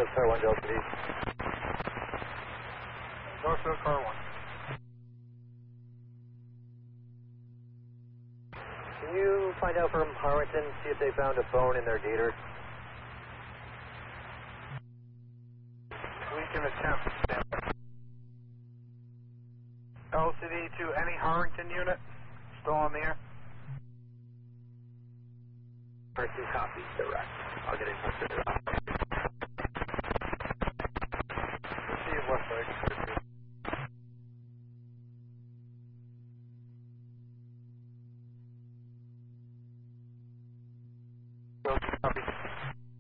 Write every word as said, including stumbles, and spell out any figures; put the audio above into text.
Northfield Car one Delta V. Northfield Car one. Can you find out from Harrington, see if they found a phone in their gator? We can attempt. L C D to any Harrington unit, still on the air. Harrington copies, direct. I'll get in touch with you. Receive left side. Copy.